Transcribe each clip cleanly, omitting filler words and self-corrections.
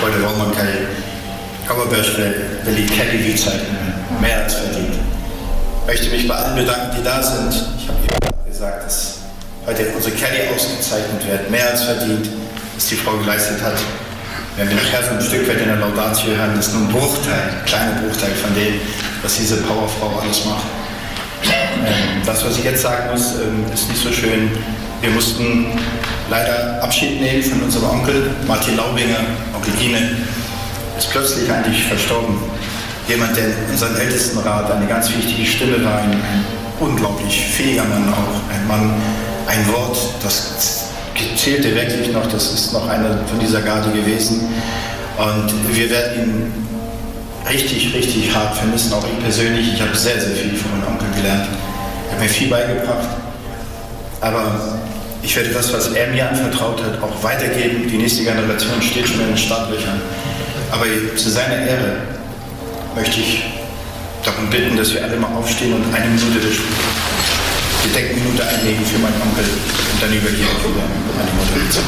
heute wollen wir keine Coverbörste, will ich Kelly bezeichnen, mehr als verdient. Ich möchte mich bei allen bedanken, die da sind. Ich habe eben gesagt, dass heute unsere Kelly ausgezeichnet wird, mehr als verdient, was die Frau geleistet hat. Wenn wir nachher so ein Stück weit in der Laudatio hören, ist nur ein Bruchteil, ein kleiner Bruchteil von dem, was diese Powerfrau alles macht. Das, was ich jetzt sagen muss, ist nicht so schön. Wir mussten leider Abschied nehmen von unserem Onkel Martin Laubinger. Onkel Gine ist plötzlich eigentlich verstorben. Jemand, der in unserem Ältestenrat eine ganz wichtige Stimme war, ein unglaublich fähiger Mann auch. Ein Mann, ein Wort, das zählte wirklich noch, das ist noch einer von dieser Garde gewesen. Und wir werden ihn richtig, richtig hart vermissen, auch ich persönlich. Ich habe sehr, sehr viel von meinem Onkel gelernt. Er hat mir viel beigebracht. Aber ich werde das, was er mir anvertraut hat, auch weitergeben. Die nächste Generation steht schon in den Startlöchern. Aber zu seiner Ehre möchte ich darum bitten, dass wir alle mal aufstehen und eine Minute der Gedenkminute einlegen für meinen Onkel und dann übergebe ich wieder an die Moderation.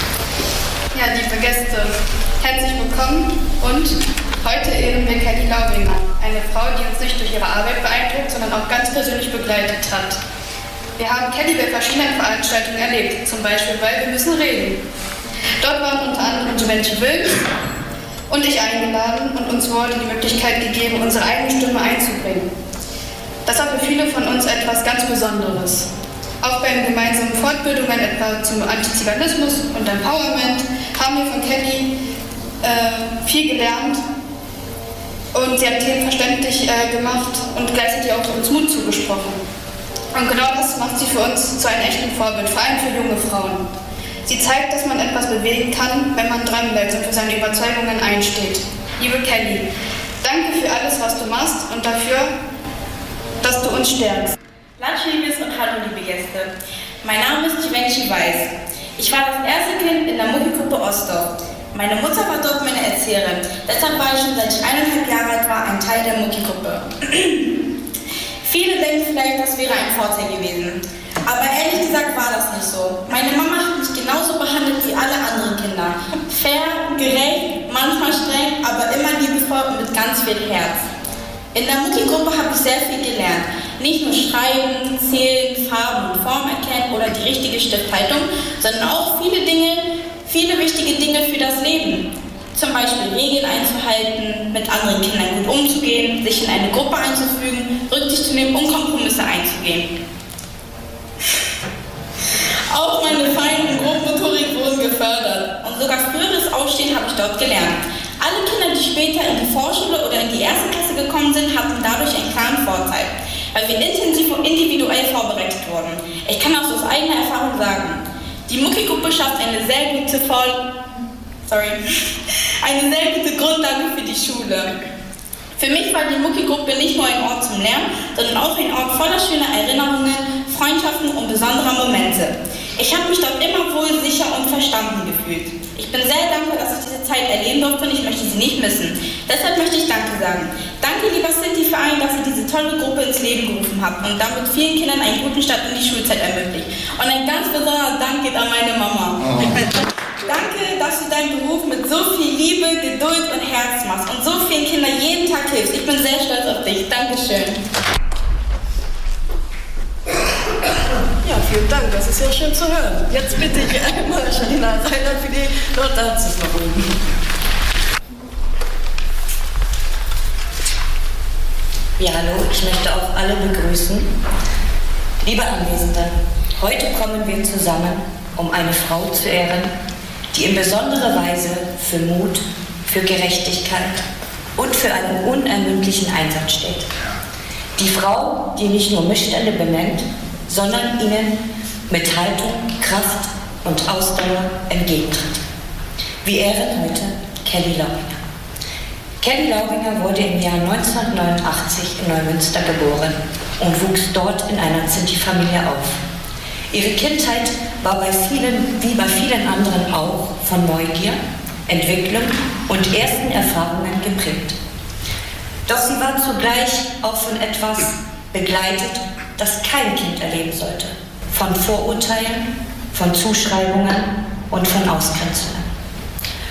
Ja, liebe Gäste, herzlich willkommen und heute ehren wir Kelly Laubinger, eine Frau, die uns nicht durch ihre Arbeit beeindruckt, sondern auch ganz persönlich begleitet hat. Wir haben Kelly bei verschiedenen Veranstaltungen erlebt, zum Beispiel bei Wir müssen reden. Dort waren unter anderem Givenchy Wilks und ich eingeladen und uns wurde die Möglichkeit gegeben, unsere eigene Stimme einzubringen. Das war für viele von uns etwas ganz Besonderes. Auch bei gemeinsamen Fortbildungen, etwa zum Antiziganismus und Empowerment, haben wir von Kelly viel gelernt und sie hat Themen verständlich gemacht und gleichzeitig auch uns Mut zugesprochen. Und genau das macht sie für uns zu einem echten Vorbild, vor allem für junge Frauen. Sie zeigt, dass man etwas bewegen kann, wenn man dranbleibt und für seine Überzeugungen einsteht. Liebe Kelly, danke für alles, was du machst und dafür, dass du uns stärkst. Latschliebes und hallo liebe Gäste. Mein Name ist Givenchy Weiß. Ich war das erste Kind in der Muckigruppe Ostdorf. Meine Mutter war dort meine Erzieherin. Deshalb war ich schon seit ich 1,5 Jahre alt war ein Teil der Muckigruppe. Viele denken vielleicht, das wäre ein Vorteil gewesen. Aber ehrlich gesagt war das nicht so. Meine Mama hat mich genauso behandelt wie alle anderen Kinder. Fair, gerecht, manchmal streng, aber immer liebevoll und mit ganz viel Herz. In der Muckigruppe habe ich sehr viel gelernt. Nicht nur schreiben, zählen, Farben und Formen erkennen oder die richtige Stifthaltung, sondern auch viele wichtige Dinge für das Leben. Zum Beispiel Regeln einzuhalten, mit anderen Kindern gut umzugehen, sich in eine Gruppe einzufügen, Rücksicht zu nehmen und Kompromisse einzugehen. Auch meine Fein- und Grobmotorik wurden gefördert und sogar früheres Aufstehen habe ich dort gelernt. Alle Kinder, die später in die Vorschule oder in die erste Klasse gekommen sind, hatten dadurch einen klaren Vorteil, weil wir intensiv und individuell vorbereitet wurden. Ich kann auch so aus eigener Erfahrung sagen, die Muckigruppe schafft eine sehr gute Grundlage für die Schule. Für mich war die Muckigruppe nicht nur ein Ort zum Lernen, sondern auch ein Ort voller schöner Erinnerungen, Freundschaften und besonderer Momente. Ich habe mich dort immer wohl, sicher und verstanden gefühlt. Ich bin sehr dankbar, dass ich diese Zeit erleben durfte und ich möchte sie nicht missen. Deshalb möchte ich Danke sagen. Danke, lieber Sinti-Verein, dass ihr diese tolle Gruppe ins Leben gerufen habt und damit vielen Kindern einen guten Start in die Schulzeit ermöglicht. Und ein ganz besonderer Dank geht an meine Mama. Oh. Danke, dass du deinen Beruf mit so viel Liebe, Geduld und Herz machst und so vielen Kindern jeden Tag hilfst. Ich bin sehr stolz auf dich. Dankeschön. Ja, vielen Dank, das ist ja schön zu hören. Jetzt bitte ich einmal Janina Seiler für die Laudatio nach oben. Ja, hallo, ich möchte auch alle begrüßen. Liebe Anwesende, heute kommen wir zusammen, um eine Frau zu ehren, die in besonderer Weise für Mut, für Gerechtigkeit und für einen unermüdlichen Einsatz steht. Die Frau, die nicht nur Missstände benennt, sondern ihnen mit Haltung, Kraft und Ausdauer entgegentritt. Wir ehren heute Kelly Laubinger. Kelly Laubinger wurde im Jahr 1989 in Neumünster geboren und wuchs dort in einer Sinti-Familie auf. Ihre Kindheit war wie bei vielen anderen auch von Neugier, Entwicklung und ersten Erfahrungen geprägt. Doch sie war zugleich auch von etwas begleitet, das kein Kind erleben sollte: von Vorurteilen, von Zuschreibungen und von Ausgrenzungen.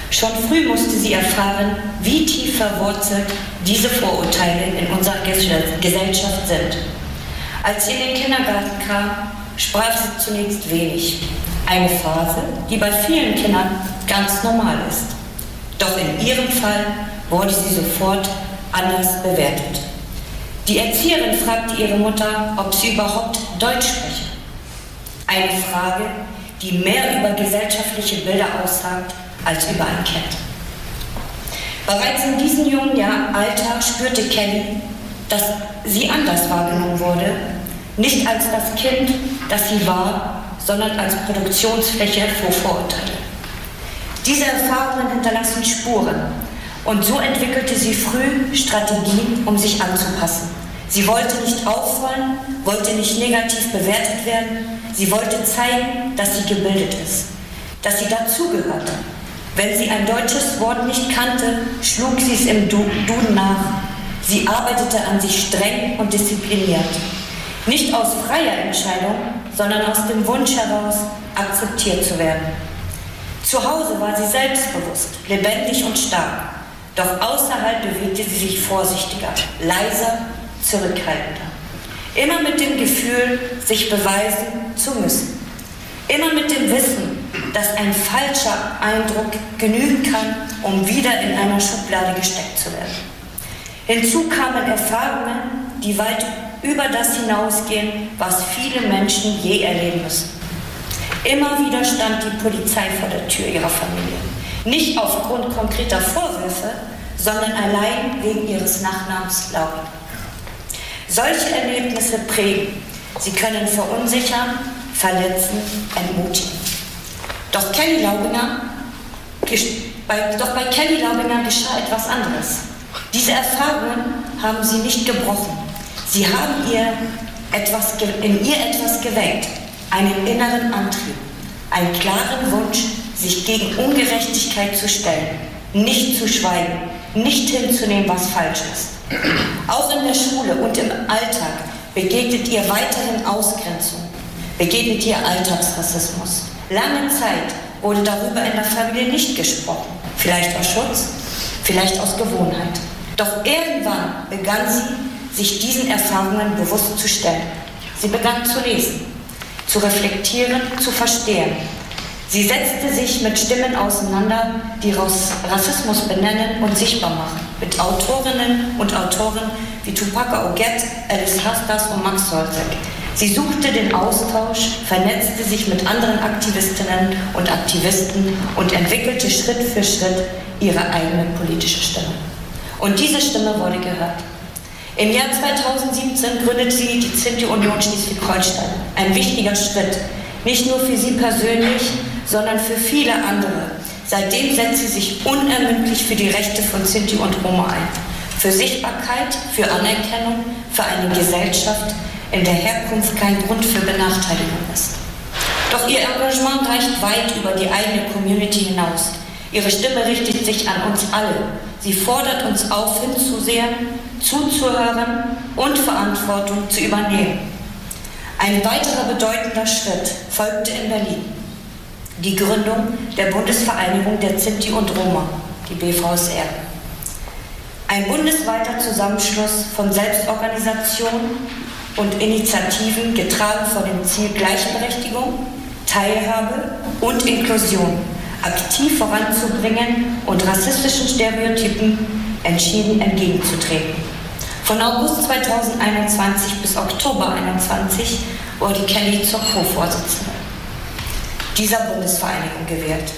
Schon früh musste sie erfahren, wie tief verwurzelt diese Vorurteile in unserer Gesellschaft sind. Als sie in den Kindergarten kam, sprach sie zunächst wenig. Eine Phase, die bei vielen Kindern ganz normal ist. Doch in ihrem Fall wurde sie sofort anders bewertet. Die Erzieherin fragte ihre Mutter, ob sie überhaupt Deutsch spreche. Eine Frage, die mehr über gesellschaftliche Bilder aussagt, als über ein Kind. Bereits in diesem jungen Alter spürte Kelly, dass sie anders wahrgenommen wurde, nicht als das Kind, das sie war, sondern als Produktionsfläche für Vorurteile. Diese Erfahrungen hinterlassen Spuren und so entwickelte sie früh Strategien, um sich anzupassen. Sie wollte nicht auffallen, wollte nicht negativ bewertet werden, sie wollte zeigen, dass sie gebildet ist, dass sie dazugehörte. Wenn sie ein deutsches Wort nicht kannte, schlug sie es im Duden nach. Sie arbeitete an sich streng und diszipliniert. Nicht aus freier Entscheidung, sondern aus dem Wunsch heraus, akzeptiert zu werden. Zu Hause war sie selbstbewusst, lebendig und stark. Doch außerhalb bewegte sie sich vorsichtiger, leiser, zurückhaltender. Immer mit dem Gefühl, sich beweisen zu müssen. Immer mit dem Wissen, dass ein falscher Eindruck genügen kann, um wieder in einer Schublade gesteckt zu werden. Hinzu kamen Erfahrungen, die weit über das hinausgehen, was viele Menschen je erleben müssen. Immer wieder stand die Polizei vor der Tür ihrer Familie. Nicht aufgrund konkreter Vorwürfe, sondern allein wegen ihres Nachnamens Laubing. Solche Erlebnisse prägen. Sie können verunsichern, verletzen, entmutigen. Doch bei Kelly Laubinger geschah etwas anderes. Diese Erfahrungen haben sie nicht gebrochen. Sie haben in ihr etwas geweckt, einen inneren Antrieb, einen klaren Wunsch, sich gegen Ungerechtigkeit zu stellen, nicht zu schweigen, nicht hinzunehmen, was falsch ist. Auch in der Schule und im Alltag begegnet ihr weiterhin Ausgrenzung, begegnet ihr Alltagsrassismus. Lange Zeit wurde darüber in der Familie nicht gesprochen, vielleicht aus Schutz, vielleicht aus Gewohnheit. Doch irgendwann begann sie, sich diesen Erfahrungen bewusst zu stellen. Sie begann zu lesen, zu reflektieren, zu verstehen. Sie setzte sich mit Stimmen auseinander, die Rassismus benennen und sichtbar machen, mit Autorinnen und Autoren wie Tupac Ogette, Alice Hastas und Max Solzek. Sie suchte den Austausch, vernetzte sich mit anderen Aktivistinnen und Aktivisten und entwickelte Schritt für Schritt ihre eigene politische Stimme. Und diese Stimme wurde gehört. Im Jahr 2017 gründete sie die Sinti-Union Schleswig-Holstein. Ein wichtiger Schritt, nicht nur für sie persönlich, sondern für viele andere. Seitdem setzt sie sich unermüdlich für die Rechte von Sinti und Roma ein. Für Sichtbarkeit, für Anerkennung, für eine Gesellschaft, in der Herkunft kein Grund für Benachteiligung ist. Doch ihr Engagement reicht weit über die eigene Community hinaus. Ihre Stimme richtet sich an uns alle. Sie fordert uns auf, hinzusehen, zuzuhören und Verantwortung zu übernehmen. Ein weiterer bedeutender Schritt folgte in Berlin. Die Gründung der Bundesvereinigung der Sinti und Roma, die BVSR. Ein bundesweiter Zusammenschluss von Selbstorganisationen und Initiativen, getragen von dem Ziel Gleichberechtigung, Teilhabe und Inklusion, aktiv voranzubringen und rassistischen Stereotypen entschieden entgegenzutreten. Von August 2021 bis Oktober 2021 wurde Kelly zur Co-Vorsitzende dieser Bundesvereinigung gewählt.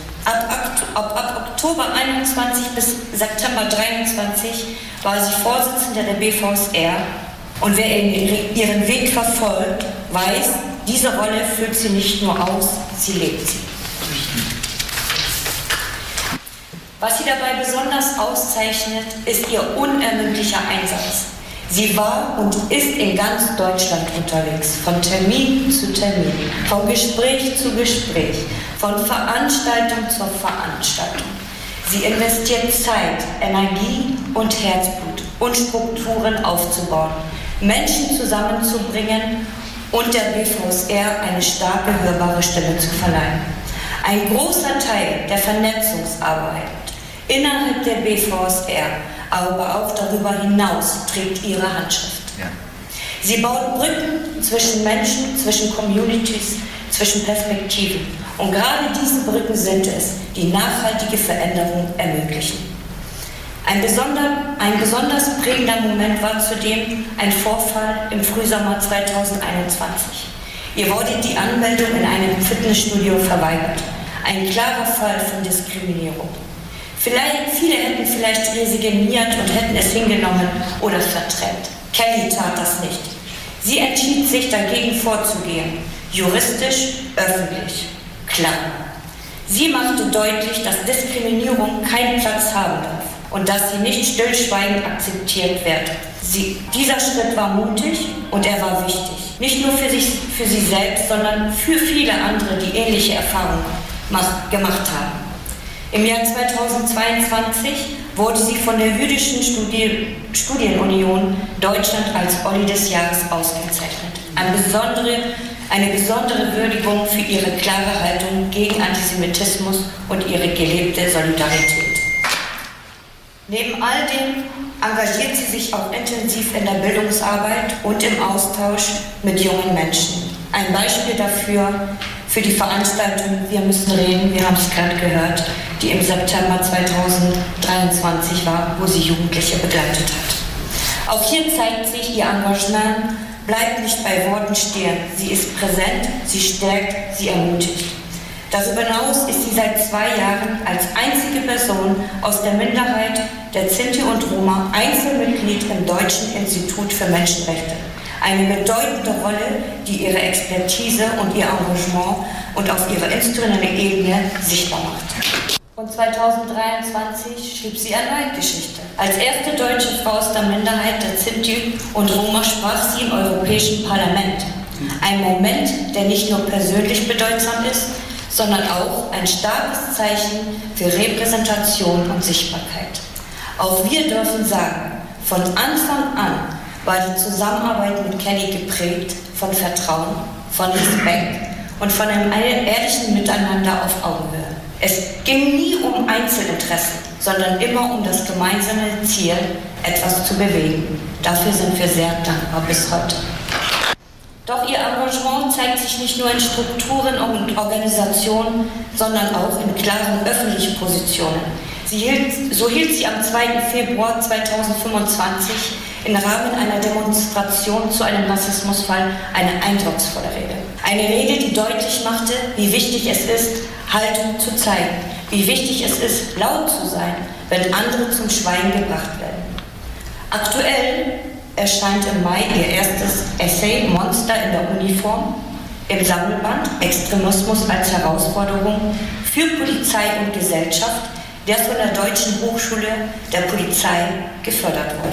Ab Oktober 21 bis September 23 war sie Vorsitzende der BVSR. Und wer ihren Weg verfolgt, weiß, diese Rolle füllt sie nicht nur aus, sie lebt sie. Was sie dabei besonders auszeichnet, ist ihr unermüdlicher Einsatz. Sie war und ist in ganz Deutschland unterwegs, von Termin zu Termin, von Gespräch zu Gespräch, von Veranstaltung zur Veranstaltung. Sie investiert Zeit, Energie und Herzblut und Strukturen aufzubauen, Menschen zusammenzubringen und der BVSR eine starke, hörbare Stimme zu verleihen. Ein großer Teil der Vernetzungsarbeit innerhalb der BVSR, aber auch darüber hinaus, trägt ihre Handschrift. Ja. Sie baut Brücken zwischen Menschen, zwischen Communities, zwischen Perspektiven. Und gerade diese Brücken sind es, die nachhaltige Veränderung ermöglichen. Ein besonders prägender Moment war zudem ein Vorfall im Frühsommer 2021. Ihr wurde die Anmeldung in einem Fitnessstudio verweigert. Ein klarer Fall von Diskriminierung. Viele hätten vielleicht resigniert und hätten es hingenommen oder verdrängt. Kelly tat das nicht. Sie entschied sich dagegen vorzugehen. Juristisch, öffentlich, klar. Sie machte deutlich, dass Diskriminierung keinen Platz haben darf und dass sie nicht stillschweigend akzeptiert wird. Dieser Schritt war mutig und er war wichtig. Nicht nur für sie selbst, sondern für viele andere, die ähnliche Erfahrungen gemacht haben. Im Jahr 2022 wurde sie von der Jüdischen Studienunion Deutschland als Olli des Jahres ausgezeichnet. Eine besondere Würdigung für ihre klare Haltung gegen Antisemitismus und ihre gelebte Solidarität. Neben all dem engagiert sie sich auch intensiv in der Bildungsarbeit und im Austausch mit jungen Menschen. Ein Beispiel dafür für die Veranstaltung Wir müssen reden, wir haben es gerade gehört, die im September 2023 war, wo sie Jugendliche begleitet hat. Auch hier zeigt sich ihr Engagement, bleibt nicht bei Worten stehen. Sie ist präsent, sie stärkt, sie ermutigt. Darüber hinaus ist sie seit 2 Jahren als einzige Person aus der Minderheit der Sinti und Roma Einzelmitglied im Deutschen Institut für Menschenrechte. Eine bedeutende Rolle, die ihre Expertise und ihr Engagement und auf ihrer institutionellen Ebene sichtbar macht. Und 2023 schrieb sie erneut Geschichte. Als erste deutsche Frau aus der Minderheit der Sinti und Roma sprach sie im Europäischen Parlament. Ein Moment, der nicht nur persönlich bedeutsam ist, sondern auch ein starkes Zeichen für Repräsentation und Sichtbarkeit. Auch wir dürfen sagen, von Anfang an war die Zusammenarbeit mit Kelly geprägt von Vertrauen, von Respekt und von einem ehrlichen Miteinander auf Augenhöhe. Es ging nie um Einzelinteressen, sondern immer um das gemeinsame Ziel, etwas zu bewegen. Dafür sind wir sehr dankbar bis heute. Doch ihr Engagement zeigt sich nicht nur in Strukturen und Organisationen, sondern auch in klaren öffentlichen Positionen. So hielt sie am 2. Februar 2025 im Rahmen einer Demonstration zu einem Rassismusfall eine eindrucksvolle Rede. Eine Rede, die deutlich machte, wie wichtig es ist, Haltung zu zeigen, wie wichtig es ist, laut zu sein, wenn andere zum Schweigen gebracht werden. Aktuell erscheint im Mai ihr erstes Essay Monster in der Uniform im Sammelband Extremismus als Herausforderung für Polizei und Gesellschaft, der von der Deutschen Hochschule der Polizei gefördert wurde.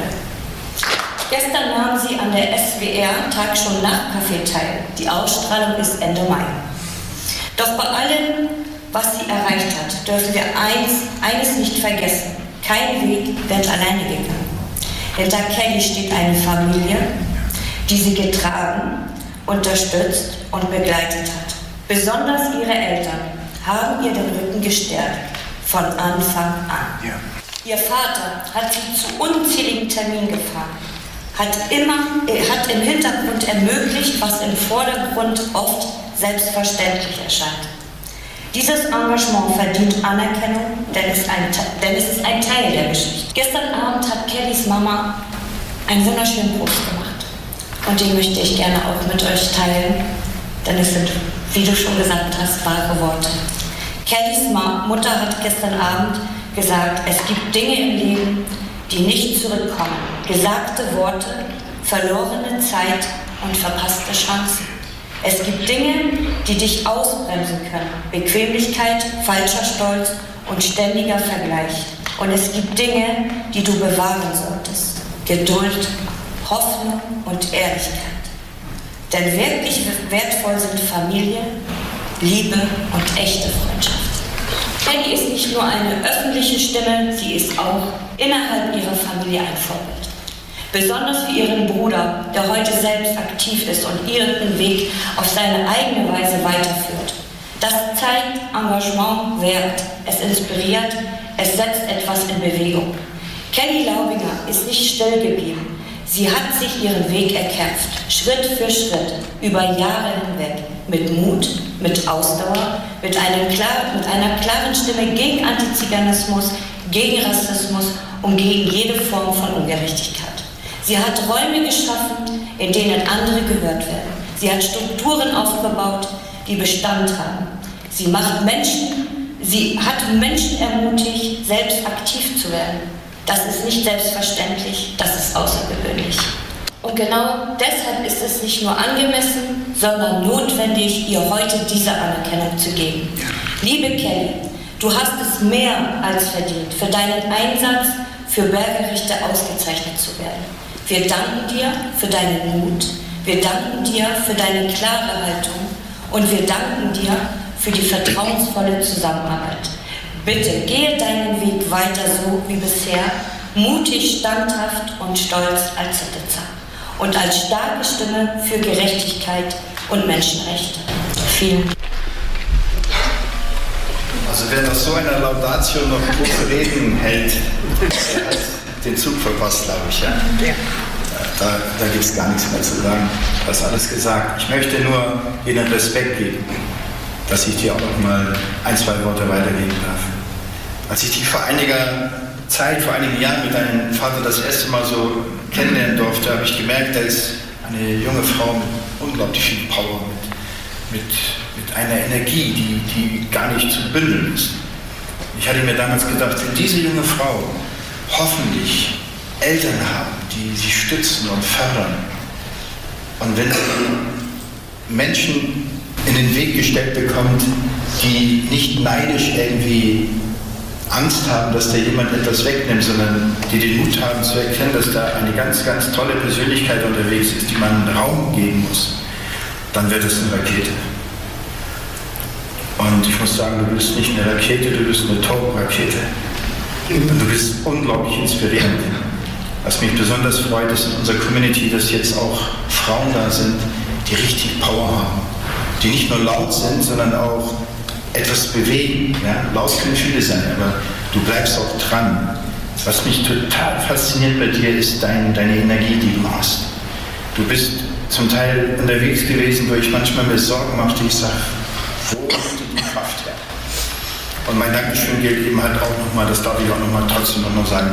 Gestern nahm sie an der SWR Tagsschau Nachtcafé teil. Die Ausstrahlung ist Ende Mai. Doch bei allem, was sie erreicht hat, dürfen wir eines nicht vergessen. Kein Weg wird alleine gegangen. Hinter Kelly steht eine Familie, die sie getragen, unterstützt und begleitet hat. Besonders ihre Eltern haben ihr den Rücken gestärkt, von Anfang an. Ja. Ihr Vater hat sie zu unzähligen Terminen gefahren, hat im Hintergrund ermöglicht, was im Vordergrund oft selbstverständlich erscheint. Dieses Engagement verdient Anerkennung, denn es ist ein Teil der Geschichte. Gestern Abend hat Kellys Mama einen wunderschönen Post gemacht. Und den möchte ich gerne auch mit euch teilen, denn es sind, wie du schon gesagt hast, wahre Worte. Kellys Mutter hat gestern Abend gesagt, es gibt Dinge im Leben, die nicht zurückkommen. Gesagte Worte, verlorene Zeit und verpasste Chancen. Es gibt Dinge, die dich ausbremsen können. Bequemlichkeit, falscher Stolz und ständiger Vergleich. Und es gibt Dinge, die du bewahren solltest. Geduld, Hoffnung und Ehrlichkeit. Denn wirklich wertvoll sind Familie, Liebe und echte Freundschaft. Kelly ist nicht nur eine öffentliche Stimme, sie ist auch innerhalb ihrer Familie ein Vorbild. Besonders für ihren Bruder, der heute selbst aktiv ist und ihren Weg auf seine eigene Weise weiterführt. Das zeigt Engagement, Wert, es inspiriert, es setzt etwas in Bewegung. Kelly Laubinger ist nicht still geblieben. Sie hat sich ihren Weg erkämpft, Schritt für Schritt, über Jahre hinweg, mit Mut, mit Ausdauer, mit einer klaren Stimme gegen Antiziganismus, gegen Rassismus und gegen jede Form von Ungerechtigkeit. Sie hat Räume geschaffen, in denen andere gehört werden. Sie hat Strukturen aufgebaut, die Bestand haben. Sie hat Menschen ermutigt, selbst aktiv zu werden. Das ist nicht selbstverständlich, das ist außergewöhnlich. Und genau deshalb ist es nicht nur angemessen, sondern notwendig, ihr heute diese Anerkennung zu geben. Liebe Kelly, du hast es mehr als verdient, für deinen Einsatz für Bürgerrechte ausgezeichnet zu werden. Wir danken dir für deinen Mut, wir danken dir für deine klare Haltung und wir danken dir für die vertrauensvolle Zusammenarbeit. Bitte gehe deinen Weg weiter so wie bisher, mutig, standhaft und stolz als Citizen und als starke Stimme für Gerechtigkeit und Menschenrechte. Vielen Dank. Also wer nach so einer Laudatio noch große Reden hält, der hat den Zug verpasst, glaube ich. Ja? Da gibt es gar nichts mehr zu sagen. Du hast alles gesagt. Ich möchte nur Ihnen Respekt geben, dass ich dir auch noch mal ein, zwei Worte weitergeben darf. Als ich dich vor einigen Jahren mit deinem Vater das erste Mal so kennenlernen durfte, habe ich gemerkt, da ist eine junge Frau mit unglaublich viel Power, mit einer Energie, die gar nicht zu bündeln ist. Ich hatte mir damals gedacht, wenn diese junge Frau hoffentlich Eltern haben, die sie stützen und fördern, und wenn sie Menschen in den Weg gestellt bekommt, die nicht neidisch irgendwie Angst haben, dass da jemand etwas wegnimmt, sondern die den Mut haben zu erkennen, dass da eine ganz, ganz tolle Persönlichkeit unterwegs ist, die man Raum geben muss, dann wird es eine Rakete. Und ich muss sagen, du bist nicht eine Rakete, du bist eine Turborakete. Und du bist unglaublich inspirierend. Was mich besonders freut, ist in unserer Community, dass jetzt auch Frauen da sind, die richtig Power haben. Die nicht nur laut sind, sondern auch etwas bewegen. Ja? Laut können viele sein, aber du bleibst auch dran. Was mich total fasziniert bei dir, ist deine Energie, die du hast. Du bist zum Teil unterwegs gewesen, wo ich manchmal mir Sorgen machte. Ich sage, wo kommt die Kraft her? Und mein Dankeschön gilt eben halt auch nochmal, das darf ich auch nochmal trotzdem noch sagen,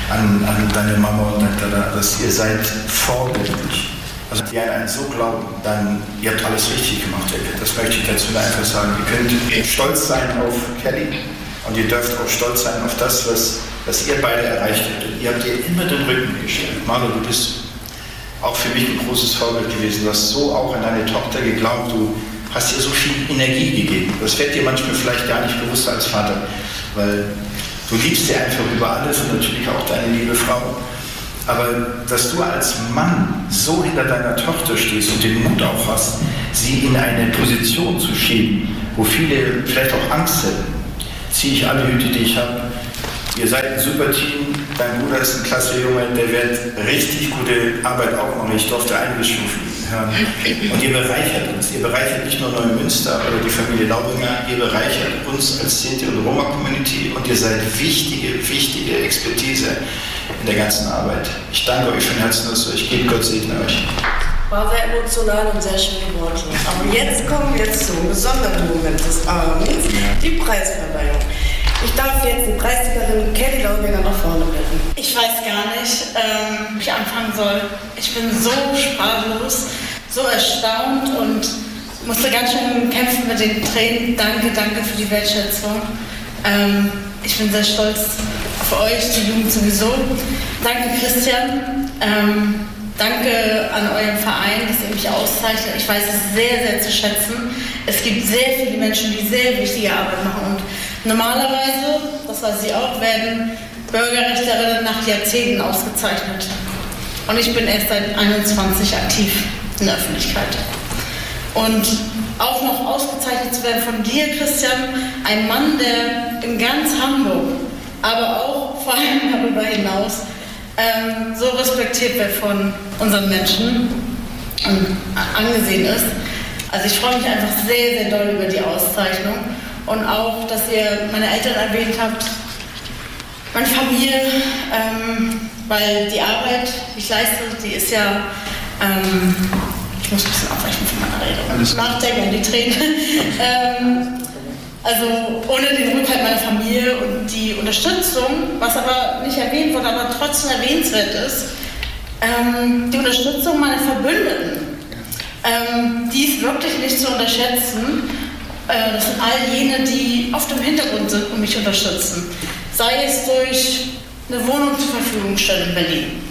an deine Mama und dein Dada, dass ihr seid vorbildlich. Also die an einen so glauben, dann ihr habt alles richtig gemacht. Das möchte ich dazu einfach sagen. Ihr könnt stolz sein auf Kelly und ihr dürft auch stolz sein auf das, was ihr beide erreicht habt. Und ihr habt ihr immer den Rücken gestellt. Marlo, du bist auch für mich ein großes Vorbild gewesen. Du hast so auch an deine Tochter geglaubt. Du hast ihr so viel Energie gegeben. Das wird dir manchmal vielleicht gar nicht bewusst als Vater, weil du liebst sie einfach über alles und natürlich auch deine liebe Frau. Aber dass du als Mann so hinter deiner Tochter stehst und den Mut auch hast, sie in eine Position zu schieben, wo viele vielleicht auch Angst hätten, ziehe ich alle Hüte, die ich habe. Ihr seid ein super Team, dein Bruder ist ein klasse Junge, der wird richtig gute Arbeit auch machen. Ich durfte einiges schon hören. Und ihr bereichert uns. Ihr bereichert nicht nur Neumünster oder die Familie Laubinger, ihr bereichert uns als Sinti- und Roma-Community und ihr seid wichtige Expertise in der ganzen Arbeit. Ich danke euch von Herzen, dass euch geht. Gott segne euch. War sehr emotional und sehr schöne Worte. Aber jetzt kommen wir zum besonderen Moment des Abends, die Preisverleihung. Ich darf jetzt die Preisträgerin Kelly Laubinger nach vorne bitten. Ich weiß gar nicht, wie ich anfangen soll. Ich bin so sprachlos, so erstaunt und musste ganz schön kämpfen mit den Tränen. Danke für die Wertschätzung. Ich bin sehr stolz auf euch, die Jugend sowieso. Danke, Christian. Danke an euren Verein, dass ihr mich auszeichnet. Ich weiß es sehr, sehr zu schätzen. Es gibt sehr viele Menschen, die sehr wichtige Arbeit machen. Und normalerweise, das weiß ich auch, werden Bürgerrechtlerinnen nach Jahrzehnten ausgezeichnet. Und ich bin erst seit 21 aktiv in der Öffentlichkeit. Und auch noch ausgezeichnet zu werden von dir, Christian, ein Mann, der in ganz Hamburg, aber auch vor allem darüber hinaus, so respektiert wird von unseren Menschen und angesehen ist. Also ich freue mich einfach sehr, sehr doll über die Auszeichnung und auch, dass ihr meine Eltern erwähnt habt, meine Familie, weil die Arbeit, die ich leiste, die ist ja, ich muss ein bisschen abweichen von meiner Rede und nachdenken und die Tränen. Also ohne den Rückhalt meiner Familie und die Unterstützung, was aber nicht erwähnt wurde, aber trotzdem erwähnenswert ist, die Unterstützung meiner Verbündeten, die ist wirklich nicht zu unterschätzen. Das sind all jene, die oft im Hintergrund sind und mich unterstützen. Sei es durch eine Wohnung zur Verfügung stellen in Berlin.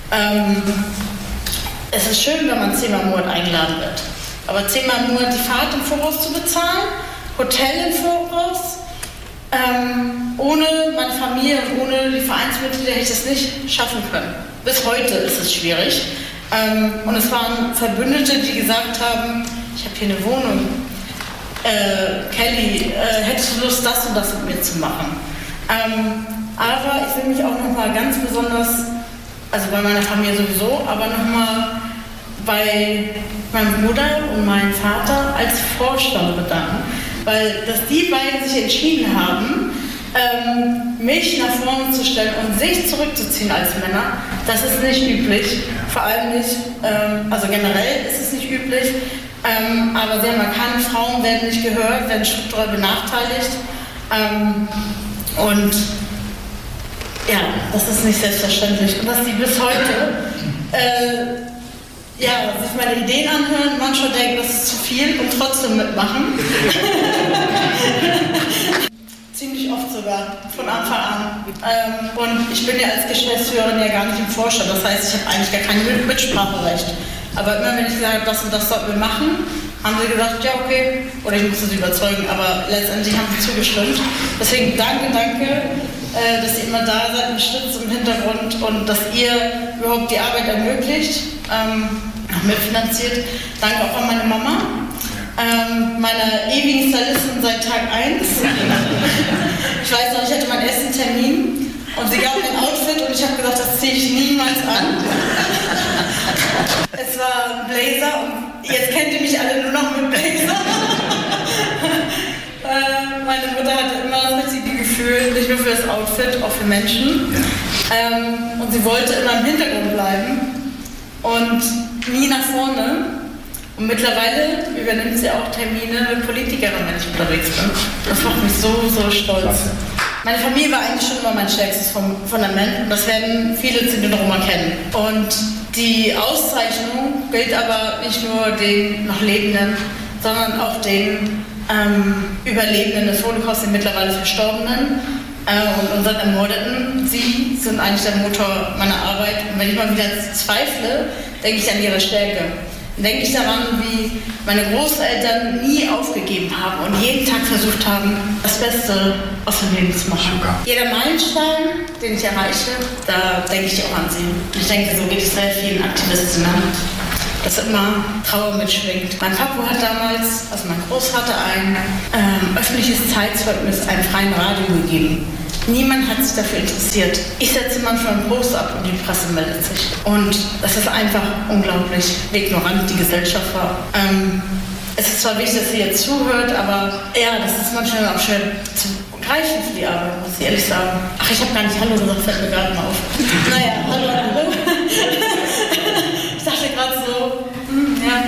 Es ist schön, wenn man 10-mal im Monat eingeladen wird. Aber 10-mal im Monat die Fahrt im Voraus zu bezahlen, Hotel im Voraus, ohne meine Familie und ohne die Vereinsmitglieder hätte ich das nicht schaffen können. Bis heute ist es schwierig. Und es waren Verbündete, die gesagt haben, ich habe hier eine Wohnung. Kelly, hättest du Lust, das und das mit mir zu machen? Aber ich will mich auch nochmal ganz besonders, also bei meiner Familie sowieso, aber nochmal bei meinem Bruder und meinem Vater als Vorstand bedanken, weil dass die beiden sich entschieden haben, mich nach vorne zu stellen und sich zurückzuziehen als Männer, das ist nicht üblich, vor allem nicht, also generell ist es nicht üblich, aber sehr markant, Frauen werden nicht gehört, werden strukturell benachteiligt und ja, das ist nicht selbstverständlich und dass die bis heute sich meine Ideen anhören, manchmal denken, das ist zu viel und trotzdem mitmachen. Ziemlich oft sogar, von Anfang an. Und ich bin ja als Geschäftsführerin ja gar nicht im Vorstand, das heißt, ich habe eigentlich gar kein Mitspracherecht. Aber immer wenn ich gesagt habe, das und das sollten wir machen, haben sie gesagt, ja okay, oder ich musste sie überzeugen, aber letztendlich haben sie zugestimmt. Deswegen danke, dass ihr immer da seid, unterstützt im Hintergrund und dass ihr überhaupt die Arbeit ermöglicht, mitfinanziert. Danke auch an meine Mama, meiner ewigen Stylistin seit Tag 1. Ich weiß noch, ich hatte meinen ersten Termin und sie gab mir ein Outfit und ich habe gesagt, das ziehe ich niemals an. Es war ein Blazer und jetzt kennt ihr mich alle nur noch mit Blazer. Meine Mutter hatte immer das richtige Gefühl, nicht nur für das Outfit, auch für Menschen. Und sie wollte immer im Hintergrund bleiben und nie nach vorne. Und mittlerweile übernimmt sie auch Termine mit Politikern, wenn ich unterwegs bin. Das macht mich so, so stolz. Meine Familie war eigentlich schon immer mein stärkstes Fundament und das werden viele Zyklonroma kennen. Und die Auszeichnung gilt aber nicht nur den noch Lebenden, sondern auch den Überlebenden des Holocaust, den mittlerweile Verstorbenen und unseren Ermordeten. Sie sind eigentlich der Motor meiner Arbeit. Und wenn ich mal wieder zweifle, denke ich an ihre Stärke. Dann denke ich daran, wie meine Großeltern nie aufgegeben haben und jeden Tag versucht haben, das Beste aus dem Leben zu machen. Jeder Meilenstein, den ich erreiche, da denke ich auch an sie. Und ich denke, so geht es sehr vielen Aktivistinnen, dass immer Trauer mitschwingt. Mein Papa hat damals, also mein Großvater, ein öffentliches Zeitzeugnis, einem freien Radio gegeben. Niemand hat sich dafür interessiert. Ich setze manchmal einen Post ab und die Presse meldet sich. Und das ist einfach unglaublich, wie ignorant die Gesellschaft war. Es ist zwar wichtig, dass sie jetzt zuhört, aber ja, das ist manchmal auch schwer zu greifen für die Arbeit, muss ich ehrlich sagen. Ach, ich habe gar nicht Hallo gesagt, fällt mir gerade mal auf. Naja, hallo. Ich dachte gerade so, ja.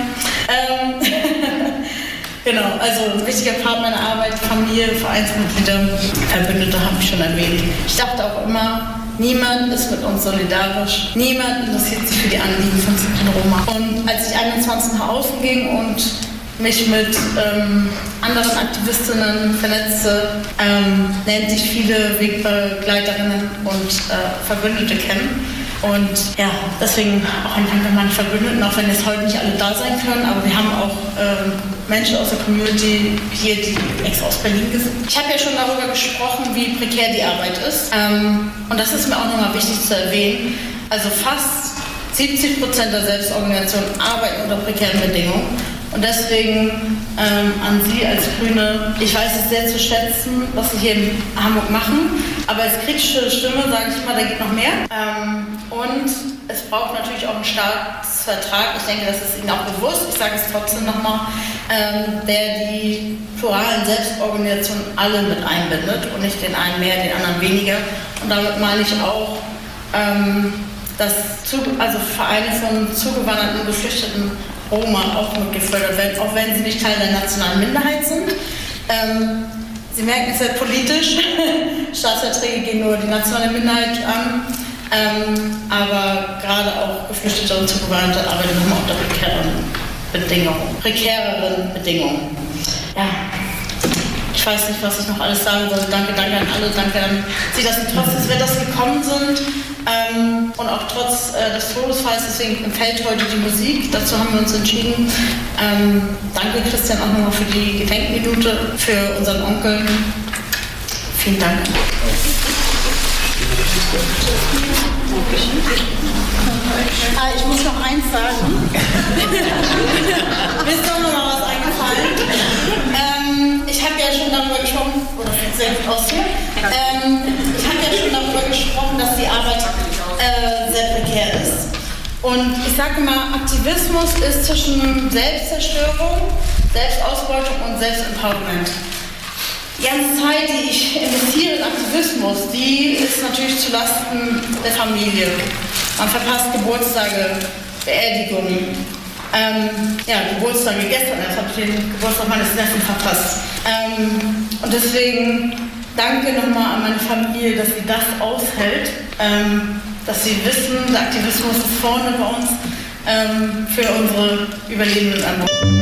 Genau, also ein wichtiger Part meiner Arbeit, Familie, Vereinsmitglieder, Verbündete habe ich schon erwähnt. Ich dachte auch immer, niemand ist mit uns solidarisch, niemand interessiert sich für die Anliegen von Zyklonroma. Und als ich 21 nach außen ging und mich mit anderen Aktivistinnen vernetzte, lernen sich viele Wegbegleiterinnen und Verbündete kennen. Und ja, deswegen auch ein Dank an meine Verbündeten, auch wenn jetzt heute nicht alle da sein können, aber wir haben auch Menschen aus der Community hier, die extra aus Berlin sind. Ich habe ja schon darüber gesprochen, wie prekär die Arbeit ist. Und das ist mir auch nochmal wichtig zu erwähnen. Also fast 70% der Selbstorganisationen arbeiten unter prekären Bedingungen. Und deswegen an Sie als Grüne, ich weiß es sehr zu schätzen, was Sie hier in Hamburg machen, aber als kritische Stimme sage ich immer, da geht noch mehr. Und es braucht natürlich auch einen Staatsvertrag, ich denke, das ist Ihnen auch bewusst, ich sage es trotzdem nochmal, der die pluralen Selbstorganisationen alle mit einbindet und nicht den einen mehr, den anderen weniger. Und damit meine ich auch, dass Vereine von zugewanderten und geflüchteten Roma auch mit gefördert werden, auch wenn sie nicht Teil der nationalen Minderheit sind. Sie merken, es ist ja politisch. Staatsverträge gehen nur die nationale Minderheit an. Aber gerade auch Geflüchtete und Zugewanderte arbeiten nochmal unter prekäreren Bedingungen. Ja. Ich weiß nicht, was ich noch alles sagen soll. Danke an alle, danke an Sie, dass Sie trotz des Wetters gekommen sind und auch trotz des Todesfalls. Deswegen entfällt heute die Musik. Dazu haben wir uns entschieden. Danke, Christian, auch nochmal für die Gedenkminute für unseren Onkel. Vielen Dank. Ich muss noch eins sagen. Mir ist doch noch mal was eingefallen. Ich habe ja schon darüber gesprochen, oder sehr gut aus hier. Ich habe ja schon darüber gesprochen, dass die Arbeit sehr prekär ist. Und ich sage immer, Aktivismus ist zwischen Selbstzerstörung, Selbstausbeutung und Selbstempowerment. Die ganze Zeit, die ich investiere in Aktivismus, die ist natürlich zulasten der Familie. Man verpasst Geburtstage, Beerdigungen. Geburtstage gestern, jetzt habe ich den Geburtstag meines Neffen verpasst. Und deswegen danke nochmal an meine Familie, dass sie das aushält, dass sie wissen, der Aktivismus ist vorne bei uns für unsere Überlebenden an Bord.